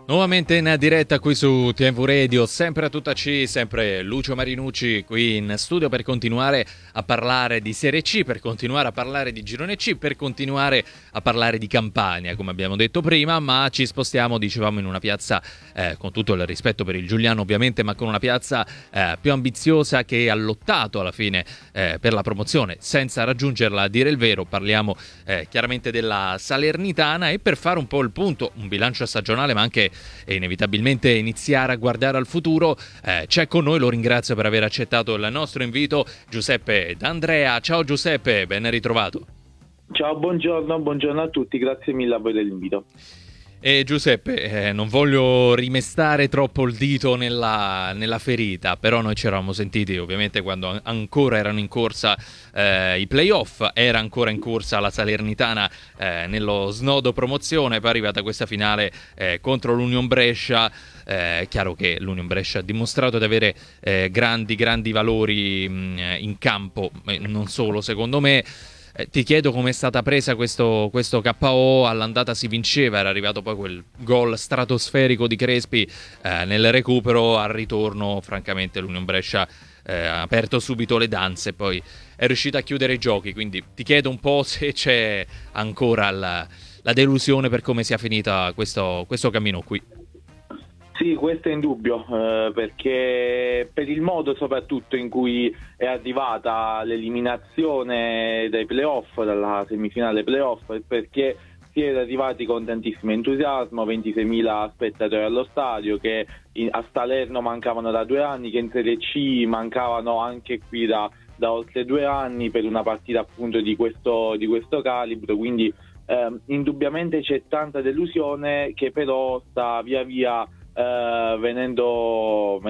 Nuovamente in diretta qui su TV Radio, sempre a tutta C, sempre Lucio Marinucci qui in studio per continuare a parlare di Serie C, per continuare a parlare di Girone C, per continuare a parlare di Campania, come abbiamo detto prima, ma ci spostiamo, dicevamo, in una piazza, con tutto il rispetto per il Giuliano ovviamente, ma con una piazza più ambiziosa che ha lottato alla fine per la promozione, senza raggiungerla, a dire il vero. Parliamo chiaramente della Salernitana, e per fare un po' il punto, un bilancio stagionale, ma anche e inevitabilmente iniziare a guardare al futuro, c'è con noi, lo ringrazio per aver accettato il nostro invito, Giuseppe D'Andrea. Ciao Giuseppe, ben ritrovato. Ciao, buongiorno a tutti, grazie mille a voi dell'invito. E Giuseppe, non voglio rimestare troppo il dito nella ferita, però noi ci eravamo sentiti ovviamente quando ancora erano in corsa i playoff, era ancora in corsa la Salernitana nello snodo promozione, poi è arrivata questa finale contro l'Union Brescia. Chiaro che l'Union Brescia ha dimostrato di avere grandi valori in campo, non solo secondo me. Ti chiedo come è stata presa questo KO. All'andata si vinceva, era arrivato poi quel gol stratosferico di Crespi nel recupero. Al ritorno francamente l'Union Brescia ha aperto subito le danze, poi è riuscita a chiudere i giochi, quindi ti chiedo un po' se c'è ancora la delusione per come sia finita questo cammino qui. Sì, questo è indubbio, perché per il modo soprattutto in cui è arrivata l'eliminazione dai playoff, dalla semifinale playoff, perché si era arrivati con tantissimo entusiasmo, 26.000 spettatori allo stadio, che a Salerno mancavano da 2 anni, che in Serie C mancavano anche qui da oltre 2 anni per una partita appunto di questo calibro, quindi indubbiamente c'è tanta delusione che però sta via via venendo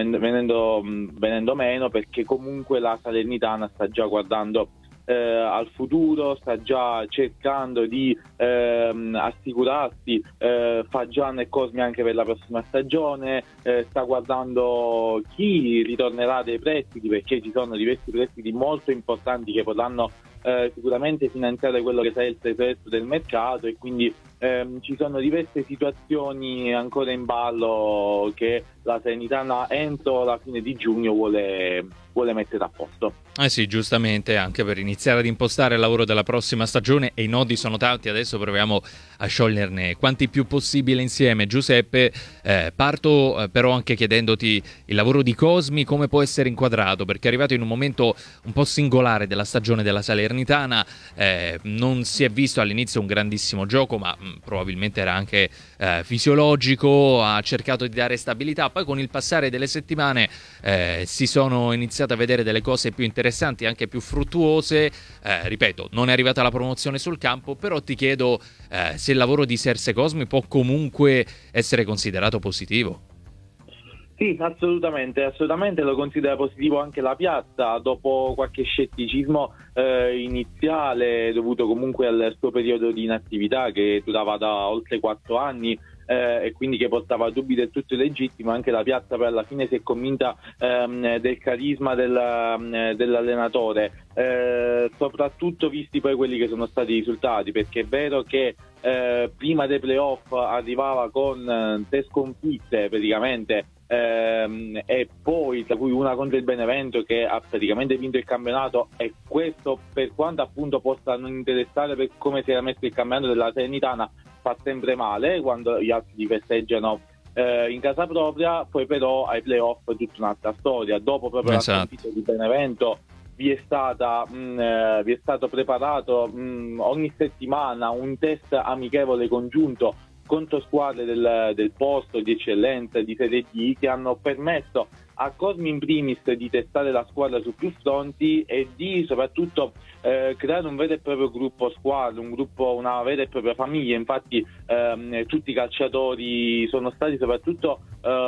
meno, perché comunque la Salernitana sta già guardando al futuro, sta già cercando di assicurarsi Fagiano e Cosmi anche per la prossima stagione, sta guardando chi ritornerà dai prestiti, perché ci sono diversi prestiti molto importanti che potranno sicuramente finanziare quello che sarà il resto del mercato, e quindi ci sono diverse situazioni ancora in ballo che la Salernitana entro la fine di giugno vuole mettere a posto. Sì, giustamente, anche per iniziare ad impostare il lavoro della prossima stagione, e i nodi sono tanti, adesso proviamo a scioglierne quanti più possibile insieme. Giuseppe, parto però anche chiedendoti il lavoro di Cosmi come può essere inquadrato, perché è arrivato in un momento un po' singolare della stagione della Salernitana, non si è visto all'inizio un grandissimo gioco, ma probabilmente era anche fisiologico, ha cercato di dare stabilità, poi con il passare delle settimane si sono iniziate a vedere delle cose più interessanti, anche più fruttuose. Ripeto, non è arrivata la promozione sul campo, però ti chiedo se il lavoro di Serse Cosmi può comunque essere considerato positivo. Sì, assolutamente lo considera positivo anche la piazza, dopo qualche scetticismo iniziale dovuto comunque al suo periodo di inattività che durava da oltre 4 anni, e quindi che portava dubbi del tutto legittimo. Anche la piazza poi alla fine si è convinta del carisma dell'allenatore, soprattutto visti poi quelli che sono stati i risultati, perché è vero che prima dei playoff arrivava con 3 sconfitte praticamente, e poi tra cui una contro il Benevento, che ha praticamente vinto il campionato, e questo, per quanto appunto possa non interessare per come si era messo il campionato della Salernitana, fa sempre male quando gli altri li festeggiano in casa propria. Poi però ai playoff è tutta un'altra storia. Dopo proprio la sconfitta di Benevento vi è stato preparato ogni settimana un test amichevole congiunto contro squadre del posto di eccellenza di Serie D, che hanno permesso a Cosmi in primis di testare la squadra su più fronti e di soprattutto creare un vero e proprio gruppo squadra, una vera e propria famiglia. Infatti tutti i calciatori sono stati soprattutto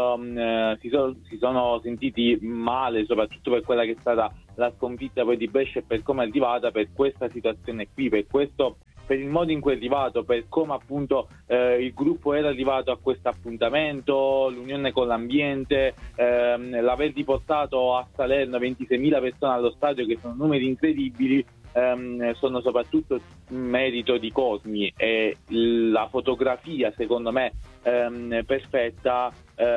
si sono sentiti male, soprattutto per quella che è stata la sconfitta poi di Brescia e per come è arrivata, per questa situazione qui, per il modo in cui è arrivato, per come appunto il gruppo era arrivato a questo appuntamento, l'unione con l'ambiente, l'aver riportato a Salerno 26.000 persone allo stadio, che sono numeri incredibili, sono soprattutto merito di Cosmi, e la fotografia secondo me perfetta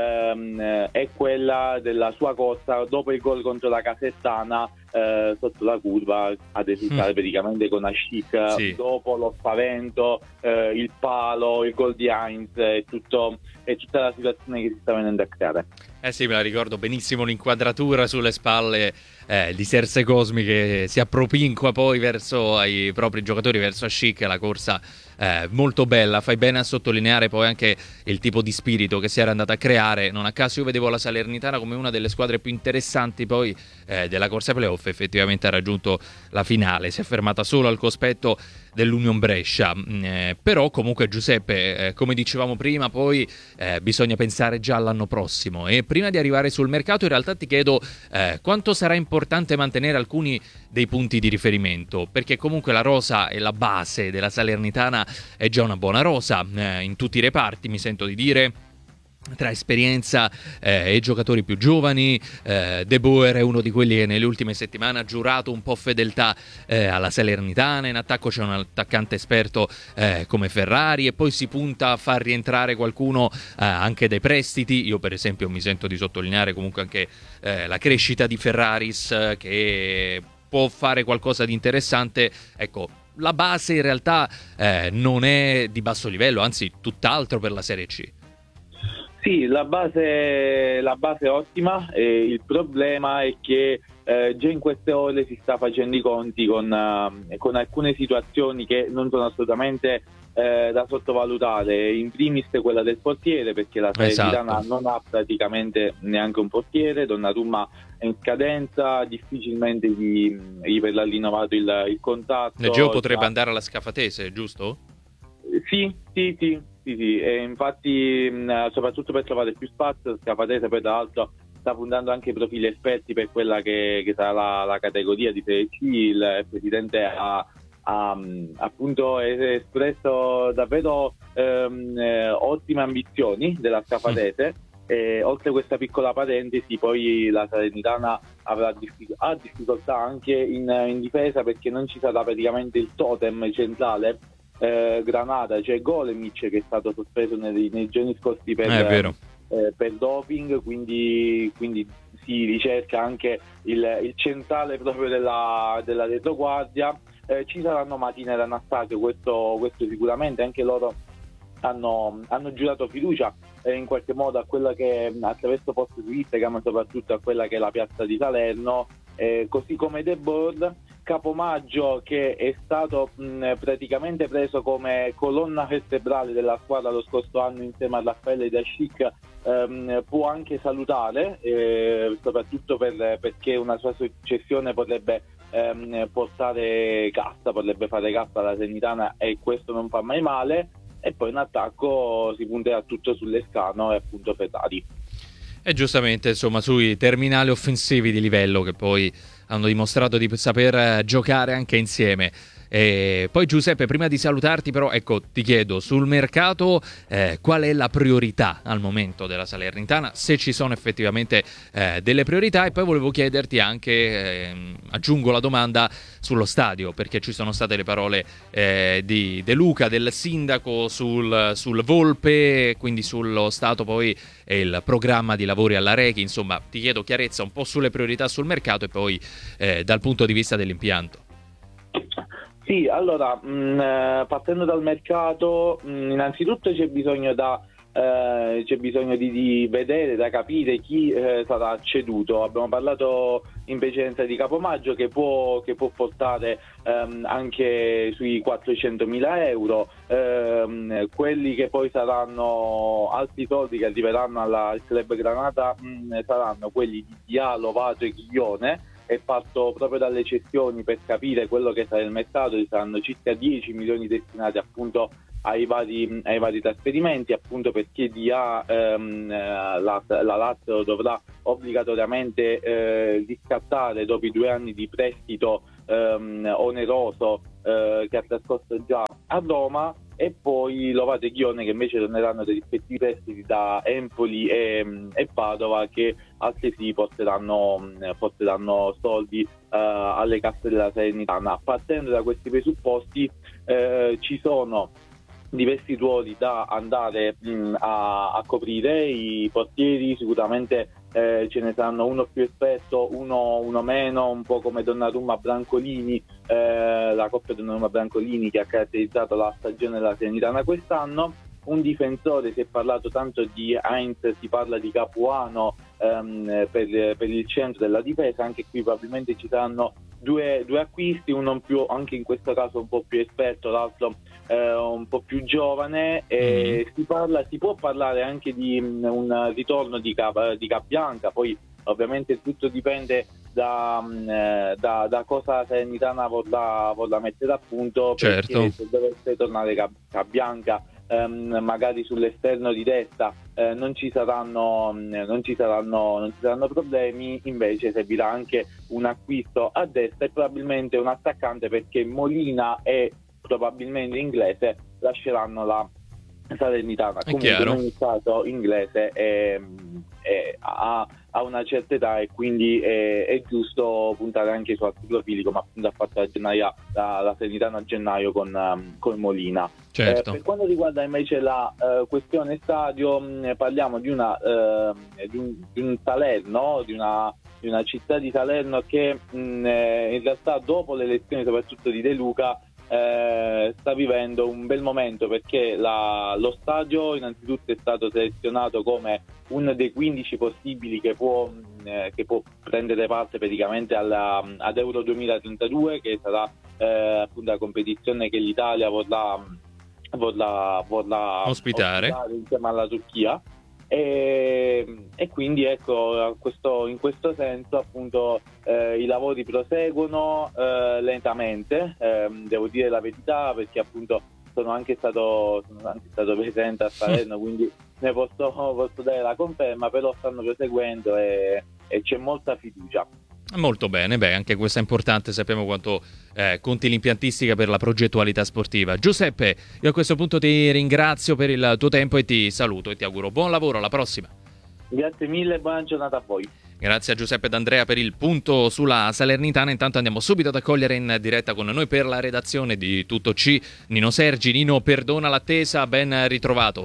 è quella della sua corsa dopo il gol contro la Casertana, sotto la curva ad esultare praticamente con Ascic, sì. Dopo lo spavento, il palo, il gol di Heinz e tutta la situazione che si sta venendo a creare. Sì, me la ricordo benissimo l'inquadratura sulle spalle di Serse Cosmi che si appropinqua poi verso i propri giocatori, verso Ascic, la corsa molto bella. Fai bene a sottolineare poi anche il tipo di spirito che si era andata a creare. Non a caso io vedevo la Salernitana come una delle squadre più interessanti poi della corsa playoff. Effettivamente ha raggiunto la finale, si è fermata solo al cospetto dell'Union Brescia, però comunque Giuseppe, come dicevamo prima, poi bisogna pensare già all'anno prossimo, e prima di arrivare sul mercato in realtà ti chiedo quanto sarà importante mantenere alcuni dei punti di riferimento, perché comunque la rosa e la base della Salernitana è già una buona rosa in tutti i reparti, mi sento di dire, tra esperienza e giocatori più giovani. De Boer è uno di quelli che nelle ultime settimane ha giurato un po' fedeltà alla Salernitana. In attacco c'è un attaccante esperto come Ferrari, e poi si punta a far rientrare qualcuno anche dai prestiti. Io per esempio mi sento di sottolineare comunque anche la crescita di Ferraris, che può fare qualcosa di interessante. Ecco, la base in realtà non è di basso livello, anzi tutt'altro per la Serie C. Sì, la base è ottima, il problema è che già in queste ore si sta facendo i conti con alcune situazioni che non sono assolutamente da sottovalutare, in primis quella del portiere, perché la Salernitana non ha praticamente neanche un portiere. Donnarumma è in scadenza, difficilmente gli verrà rinnovato il contratto. Negeo potrebbe andare alla Scafatese, giusto? Sì, e infatti soprattutto per trovare più spazio, Scafatese poi tra l'altro sta puntando anche i profili esperti per quella che sarà la categoria di Serie C. Il presidente ha appunto espresso davvero ottime ambizioni della Scafatese. Oltre questa piccola parentesi, poi la Salernitana ha difficoltà anche in difesa, perché non ci sarà praticamente il totem centrale Granata, cioè Golemic, che è stato sospeso nei giorni scorsi per doping, quindi si ricerca anche il centrale proprio della retroguardia. Ci saranno Martina e Anastasio, questo sicuramente. Anche loro hanno giurato fiducia in qualche modo a quella che, attraverso post su Instagram, soprattutto a quella che è la piazza di Salerno, così come De Boer. Capomaggio, che è stato praticamente preso come colonna vertebrale della squadra lo scorso anno insieme a Raffaele da Ascic, può anche salutare, soprattutto perché una sua successione potrebbe portare cassa, potrebbe fare cassa alla Salernitana, e questo non fa mai male. E poi in attacco si punterà tutto sull'Escano e appunto Ferrari. E giustamente, insomma, sui terminali offensivi di livello che poi hanno dimostrato di saper giocare anche insieme. E poi Giuseppe, prima di salutarti però, ecco, ti chiedo sul mercato qual è la priorità al momento della Salernitana, se ci sono effettivamente delle priorità, e poi volevo chiederti anche, aggiungo la domanda sullo stadio, perché ci sono state le parole di De Luca, del sindaco, sul Volpe, quindi sullo stato poi e il programma di lavori alla Rechi. Insomma, ti chiedo chiarezza un po' sulle priorità sul mercato e poi dal punto di vista dell'impianto. Sì, allora, partendo dal mercato, innanzitutto c'è bisogno di vedere, da capire chi sarà ceduto. Abbiamo parlato in precedenza di Capomaggio, che può portare anche sui 400.000 euro. Quelli che poi saranno altri soldi che arriveranno al Club Granata saranno quelli di Dia, Lovato e Ghiglione. E parto proprio dalle cessioni per capire quello che sarà il mercato. Ci saranno circa 10 milioni destinati appunto ai vari trasferimenti, appunto perché Dia la Lazio dovrà obbligatoriamente riscattare dopo i 2 anni di prestito oneroso che ha trascorso già a Roma, e poi Lovate e Ghione, che invece torneranno dei rispettivi prestiti da Empoli e Padova, che altresì porteranno soldi alle casse della Salernitana. Partendo da questi presupposti ci sono diversi ruoli da andare a coprire. I portieri sicuramente ce ne saranno uno più esperto, uno meno, un po' come Donnarumma Brancolini, la coppia Donnarumma Brancolini che ha caratterizzato la stagione della Salernitana quest'anno. Un difensore, si è parlato tanto di Heinz, si parla di Capuano per il centro della difesa. Anche qui probabilmente ci saranno due acquisti, uno più, anche in questo caso un po' più esperto, l'altro un po' più giovane. Si può parlare anche di un ritorno di Cabianca, poi ovviamente tutto dipende da cosa Salernitana vorrà mettere a punto, certo. perché se dovesse tornare Cabianca magari sull'esterno di destra non ci saranno problemi. Invece servirà anche un acquisto a destra e probabilmente un attaccante, perché Molina e probabilmente Inglese lasceranno la Salernitana. Comunque in ogni caso Inglese ha una certa età e quindi è giusto puntare anche su altri profili, come appunto ha fatto la Salernitana a gennaio con Molina. Certo. Per quanto riguarda invece la questione stadio, parliamo di un Salerno, di una città di Salerno che in realtà dopo le elezioni soprattutto di De Luca sta vivendo un bel momento, perché lo stadio innanzitutto è stato selezionato come uno dei 15 possibili che può prendere parte praticamente ad Euro 2032, che sarà appunto la competizione che l'Italia vorrà ospitare insieme alla Turchia. E quindi ecco, in questo senso appunto i lavori proseguono lentamente, devo dire la verità, perché appunto sono anche stato presente a Salerno, quindi ne posso dare la conferma, però stanno proseguendo e c'è molta fiducia. Molto bene, anche questo è importante, sappiamo quanto conti l'impiantistica per la progettualità sportiva. Giuseppe, io a questo punto ti ringrazio per il tuo tempo e ti saluto e ti auguro buon lavoro, alla prossima. Grazie mille e buona giornata a voi. Grazie a Giuseppe D'Andrea per il punto sulla Salernitana. Intanto andiamo subito ad accogliere in diretta con noi per la redazione di Tutto C Nino Sergi. Nino, perdona l'attesa, ben ritrovato.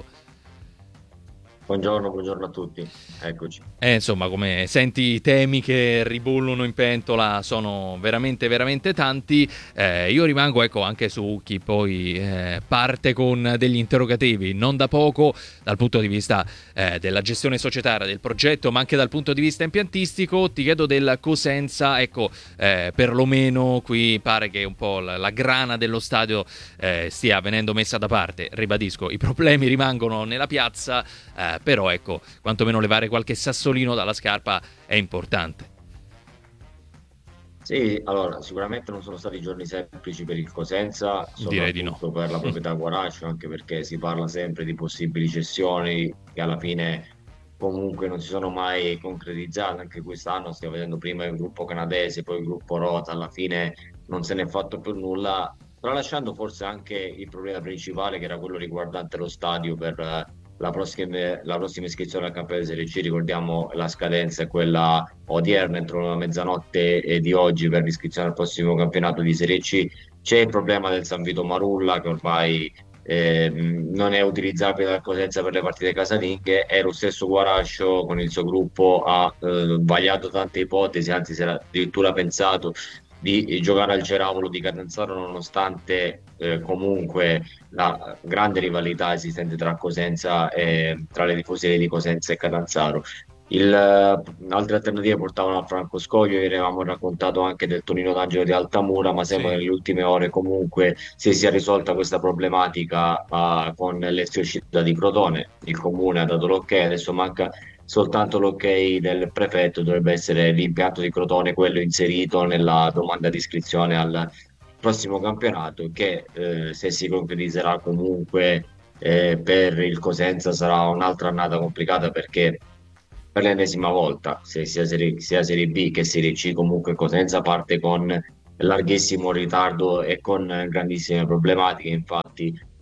Buongiorno a tutti, eccoci. Insomma, come senti, i temi che ribollono in pentola sono veramente, veramente tanti. Io rimango, anche su chi poi parte con degli interrogativi, non da poco, dal punto di vista della gestione societaria del progetto, ma anche dal punto di vista impiantistico. Ti chiedo del Cosenza, perlomeno qui pare che un po' la grana dello stadio stia venendo messa da parte. Ribadisco, i problemi rimangono nella piazza, però quantomeno levare qualche sassolino dalla scarpa è importante. Sì, allora sicuramente non sono stati giorni semplici per il Cosenza, Direi di no. soprattutto per la proprietà Guarascio, anche perché si parla sempre di possibili cessioni che alla fine comunque non si sono mai concretizzate. Anche quest'anno stiamo vedendo prima il gruppo canadese, poi il gruppo Rota, alla fine non se ne è fatto più nulla, tralasciando forse anche il problema principale, che era quello riguardante lo stadio per la prossima iscrizione al campionato di Serie C. Ricordiamo la scadenza è quella odierna, entro la mezzanotte di oggi, per l'iscrizione al prossimo campionato di Serie C. C'è il problema del San Vito Marulla, che ormai non è utilizzabile dal Cosenza per le partite casalinghe, e lo stesso Guarascio con il suo gruppo ha vagliato tante ipotesi, anzi si era addirittura pensato di giocare al Ceravolo di Catanzaro, nonostante comunque la grande rivalità esistente tra Cosenza e tra le tifoserie di Cosenza e Catanzaro. Altre alternative portavano a Franco Scoglio. Ieri avevamo raccontato anche del Tonino d'Angelo di Altamura, ma sembra che nelle ultime ore comunque si sia risolta questa problematica con l'ex uscita di Crotone. Il comune ha dato l'ok, adesso manca soltanto l'ok del prefetto. Dovrebbe essere l'impianto di Crotone quello inserito nella domanda di iscrizione al prossimo campionato, che se si concretizzerà comunque per il Cosenza sarà un'altra annata complicata, perché per l'ennesima volta, sia Serie B che Serie C, comunque Cosenza parte con larghissimo ritardo e con grandissime problematiche. Infatti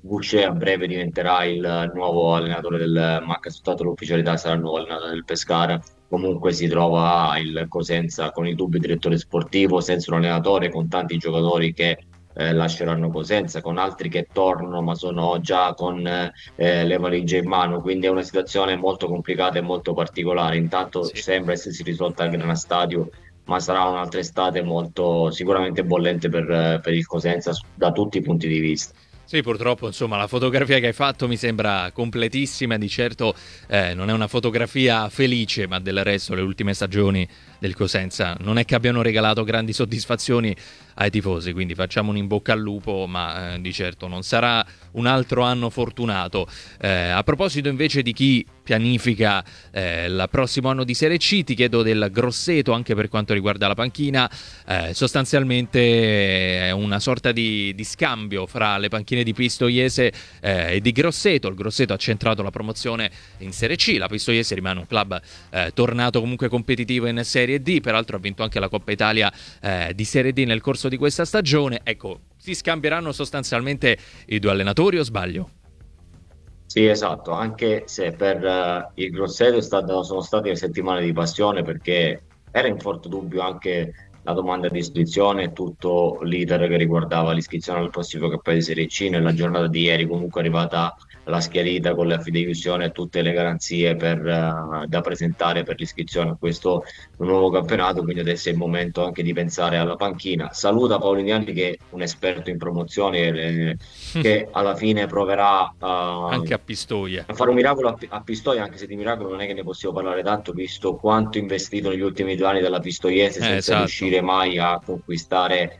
Boucher a breve diventerà il nuovo allenatore del, ma ha soltanto l'ufficialità, sarà il nuovo allenatore del Pescara. Comunque si trova il Cosenza con il dubbio direttore sportivo, senza un allenatore, con tanti giocatori che lasceranno Cosenza, con altri che tornano ma sono già con le valigie in mano, quindi è una situazione molto complicata e molto particolare. Intanto Sì. sembra essersi risolta al Grana Stadio, ma sarà un'altra estate molto sicuramente bollente per il Cosenza da tutti i punti di vista. Sì, purtroppo, insomma, la fotografia che hai fatto mi sembra completissima. Di certo non è una fotografia felice, ma del resto le ultime stagioni del Cosenza non è che abbiano regalato grandi soddisfazioni ai tifosi, quindi facciamo un in bocca al lupo, ma di certo non sarà un altro anno fortunato. A proposito invece di chi pianifica il prossimo anno di Serie C, ti chiedo del Grosseto anche per quanto riguarda la panchina. Sostanzialmente è una sorta di scambio fra le panchine di Pistoiese e di Grosseto. Il Grosseto ha centrato la promozione in Serie C, la Pistoiese rimane un club tornato comunque competitivo in Serie D, peraltro ha vinto anche la Coppa Italia di Serie D nel corso di questa stagione. Ecco, si scambieranno sostanzialmente i due allenatori, o sbaglio? Sì, esatto, anche se per il Grosseto sono state settimane di passione perché era in forte dubbio anche la domanda di iscrizione e tutto l'iter che riguardava l'iscrizione al prossimo campionato di Serie C. Nella giornata di ieri comunque è arrivata la schierita con la fideiussione e tutte le garanzie da presentare per l'iscrizione a questo nuovo campionato, quindi adesso è il momento anche di pensare alla panchina. Saluta Paoliniani che è un esperto in promozioni che alla fine proverà Anche a Pistoia. a fare un miracolo a Pistoia, anche se di miracolo non è che ne possiamo parlare tanto, visto quanto investito negli ultimi 2 anni dalla Pistoiese senza Esatto. riuscire mai a conquistare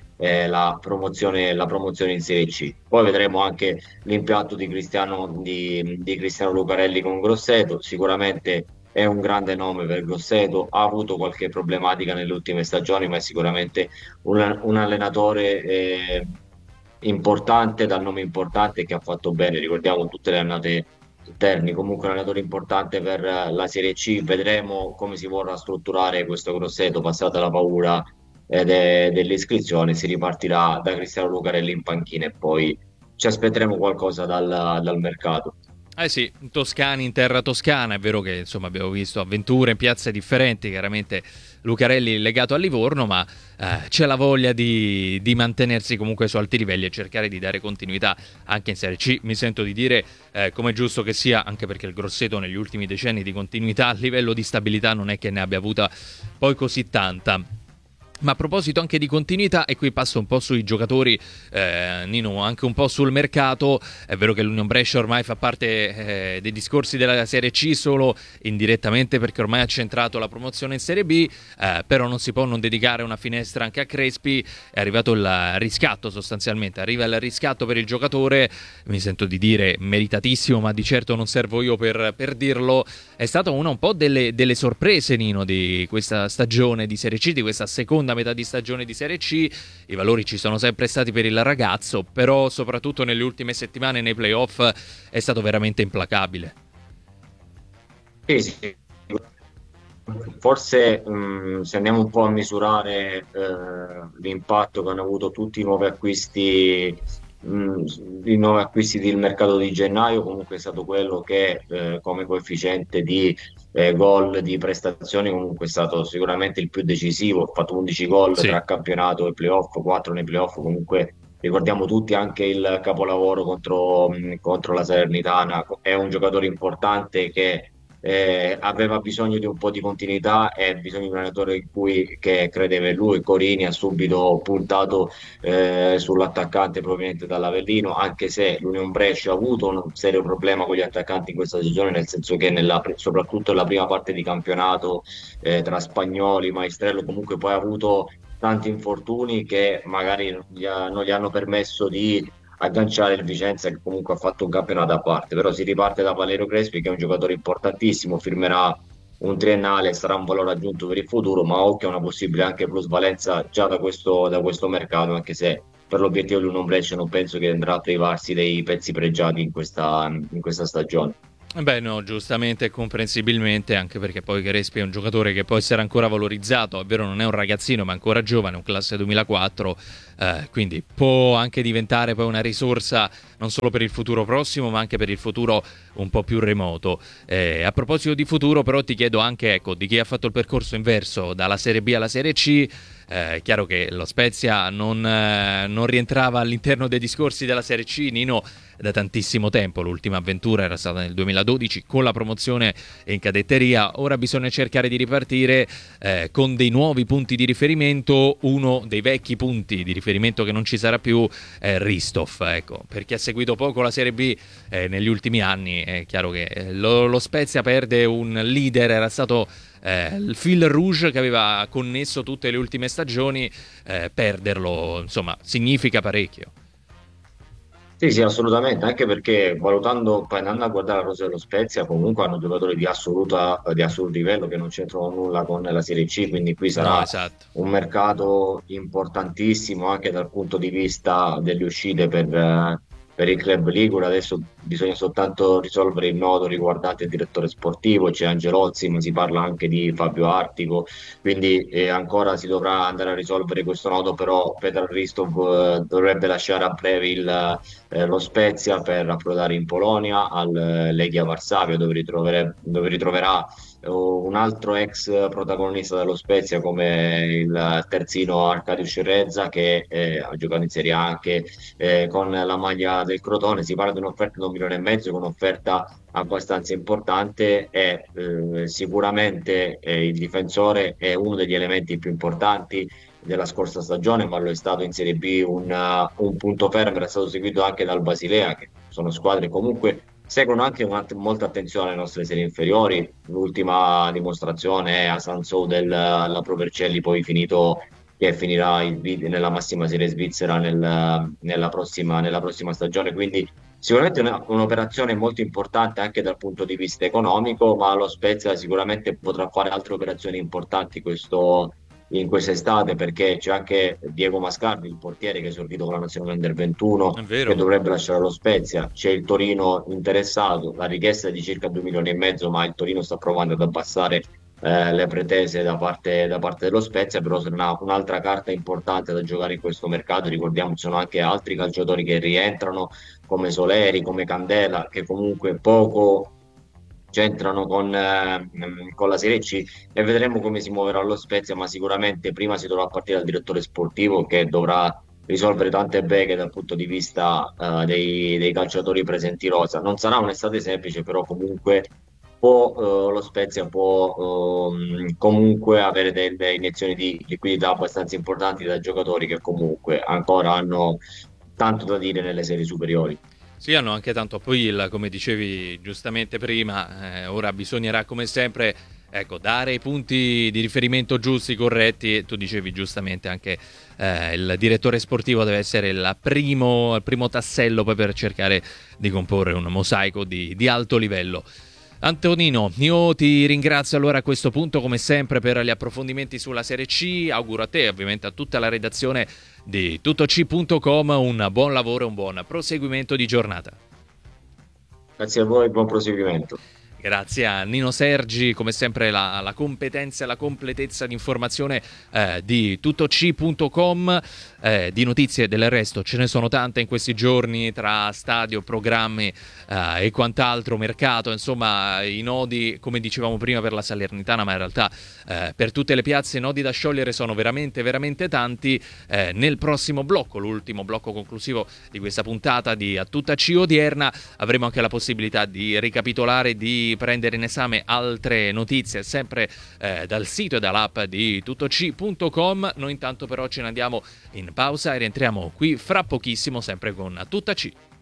la promozione in Serie C. Poi vedremo anche l'impianto di Cristiano Lucarelli con Grosseto, sicuramente è un grande nome per Grosseto, ha avuto qualche problematica nelle ultime stagioni, ma è sicuramente un allenatore importante, dal nome importante, che ha fatto bene, ricordiamo tutte le annate interni, comunque un allenatore importante per la Serie C. Vedremo come si vorrà strutturare questo Grosseto, passata la paura dell'iscrizione, si ripartirà da Cristiano Lucarelli in panchina e poi ci aspetteremo qualcosa dal mercato. Eh sì, toscani in terra toscana, è vero che insomma abbiamo visto avventure in piazze differenti, chiaramente Lucarelli legato a Livorno, ma c'è la voglia di mantenersi comunque su alti livelli e cercare di dare continuità anche in Serie C. Mi sento di dire come è giusto che sia, anche perché il Grosseto negli ultimi decenni di continuità a livello di stabilità non è che ne abbia avuta poi così tanta. Ma a proposito anche di continuità, e qui passo un po' sui giocatori, Nino, anche un po' sul mercato. È vero che l'Union Brescia ormai fa parte dei discorsi della Serie C solo indirettamente, perché ormai ha centrato la promozione in Serie B, però non si può non dedicare una finestra anche a Crespi. È arrivato il riscatto, sostanzialmente arriva il riscatto per il giocatore, mi sento di dire meritatissimo, ma di certo non servo io per dirlo. È stata una un po' delle sorprese, Nino, di questa stagione di Serie C, di questa seconda metà di stagione di Serie C. I valori ci sono sempre stati per il ragazzo, però soprattutto nelle ultime settimane nei playoff è stato veramente implacabile. Sì, sì. Forse se andiamo un po' a misurare l'impatto che hanno avuto tutti mh, i nuovi acquisti del mercato di gennaio, comunque è stato quello che come coefficiente di gol, di prestazioni, comunque è stato sicuramente il più decisivo. Ha fatto 11 gol Sì. tra campionato e playoff, 4 nei playoff, comunque ricordiamo tutti anche il capolavoro contro la Salernitana. È un giocatore importante che aveva bisogno di un po' di continuità e bisogno di un allenatore che credeva in lui. Corini ha subito puntato sull'attaccante proveniente dall'Avellino, anche se l'Union Brescia ha avuto un serio problema con gli attaccanti in questa stagione, nel senso che soprattutto nella prima parte di campionato tra Spagnoli, Maestrello, comunque poi ha avuto tanti infortuni che magari non gli hanno permesso di agganciare il Vicenza, che comunque ha fatto un campionato a parte. Però si riparte da Valerio Crespi, che è un giocatore importantissimo, firmerà un triennale, sarà un valore aggiunto per il futuro, ma occhio a una possibile anche plusvalenza già da questo mercato, anche se per l'obiettivo di un Brescia non penso che andrà a privarsi dei pezzi pregiati in questa stagione. Beh, no, giustamente e comprensibilmente, anche perché poi Crespi è un giocatore che può essere ancora valorizzato, è vero non è un ragazzino ma è ancora giovane, un classe 2004, quindi può anche diventare poi una risorsa non solo per il futuro prossimo ma anche per il futuro un po' più remoto. A proposito di futuro però ti chiedo anche, ecco, di chi ha fatto il percorso inverso dalla Serie B alla Serie C. È chiaro che lo Spezia non rientrava all'interno dei discorsi della Serie C, Nino, da tantissimo tempo. L'ultima avventura era stata nel 2012 con la promozione in cadetteria. Ora bisogna cercare di ripartire con dei nuovi punti di riferimento. Uno dei vecchi punti di riferimento che non ci sarà più è Ristov. Ecco, per chi ha seguito poco la Serie B negli ultimi anni è chiaro che lo Spezia perde un leader, era stato il fil rouge che aveva connesso tutte le ultime stagioni. Perderlo insomma significa parecchio. Sì, sì, assolutamente, anche perché valutando, poi andando a guardare la rosa dello Spezia, comunque hanno giocatori di assoluto livello che non c'entrano nulla con la Serie C, quindi qui No, sarà esatto. un mercato importantissimo anche dal punto di vista delle uscite per il club ligure. Adesso bisogna soltanto risolvere il nodo riguardante il direttore sportivo, c'è Angelozzi, ma si parla anche di Fabio Artico, quindi ancora si dovrà andare a risolvere questo nodo, però Petr Hristov dovrebbe lasciare a breve lo Spezia per approdare in Polonia al Legia Varsavia, dove ritroverà un altro ex protagonista dello Spezia come il terzino Arkadiusz Rezza, che ha giocato in Serie A anche con la maglia del Crotone. Si parla di un'offerta di 1,5 milioni, con un'offerta abbastanza importante, e sicuramente il difensore è uno degli elementi più importanti della scorsa stagione, ma lo è stato in Serie B un punto fermo. Era stato seguito anche dal Basilea, che sono squadre comunque seguono anche molta attenzione alle nostre serie inferiori. L'ultima dimostrazione è a Sansou la Pro Vercelli, poi finito, che finirà nella massima serie svizzera nella prossima stagione. Quindi sicuramente un'operazione molto importante anche dal punto di vista economico, ma lo Spezia sicuramente potrà fare altre operazioni importanti in quest'estate, perché c'è anche Diego Mascardi, il portiere, che è esordito con la nazionale Under 21, È che vero. dovrebbe lasciare lo Spezia. C'è il Torino interessato, la richiesta è di circa 2,5 milioni, ma il Torino sta provando ad abbassare le pretese da parte dello Spezia. Però sarà un'altra carta importante da giocare in questo mercato. Ricordiamo ci sono anche altri calciatori che rientrano, come Soleri, come Candela, che comunque poco c'entrano con la Serie C, e vedremo come si muoverà lo Spezia. Ma sicuramente prima si dovrà partire dal direttore sportivo, che dovrà risolvere tante beghe dal punto di vista dei calciatori presenti rosa. Non sarà un'estate semplice, però comunque lo Spezia può comunque avere delle iniezioni di liquidità abbastanza importanti da giocatori che comunque ancora hanno tanto da dire nelle serie superiori. Sì, hanno anche tanto appeal, come dicevi giustamente prima. Ora bisognerà come sempre, ecco, dare i punti di riferimento giusti, corretti. E tu dicevi giustamente anche il direttore sportivo deve essere il primo tassello poi per cercare di comporre un mosaico di alto livello. Antonino, io ti ringrazio allora a questo punto come sempre per gli approfondimenti sulla Serie C. Auguro a te, ovviamente a tutta la redazione di tuttoc.com, un buon lavoro e un buon proseguimento di giornata. Grazie a voi, buon proseguimento. Grazie a Nino Sergi, come sempre la competenza e la completezza di informazione di tuttoc.com. Di notizie del resto ce ne sono tante in questi giorni, tra stadio, programmi e quant'altro, mercato, insomma i nodi, come dicevamo prima, per la Salernitana, ma in realtà per tutte le piazze i nodi da sciogliere sono veramente veramente tanti. Nel prossimo blocco, l'ultimo blocco conclusivo di questa puntata di A Tutta C odierna, avremo anche la possibilità di ricapitolare, di prendere in esame altre notizie sempre dal sito e dall'app di tuttoc.com. Noi intanto però ce ne andiamo in pausa e rientriamo qui fra pochissimo sempre con A Tutta C.